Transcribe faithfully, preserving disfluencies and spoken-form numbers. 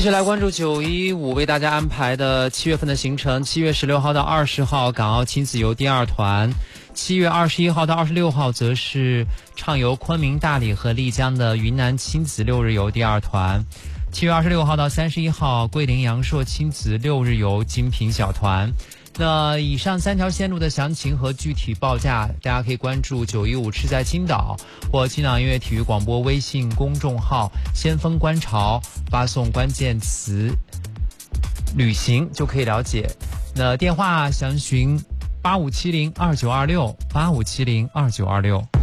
续来关注九一五为大家安排的七月份的行程。七月十六号到二十号港澳亲子游第二团，七月二十一号到二十六号则是畅游昆明、大理和丽江的云南亲子六日游第二团。七月二十六号到三十一号桂林阳朔亲子六日游精品小团。那以上三条线路的详情和具体报价，大家可以关注九一五吃在青岛或青岛音乐体育广播微信公众号先锋观潮，发送关键词旅行就可以了解。那电话详询八五七零二九二六八五七零二九二六。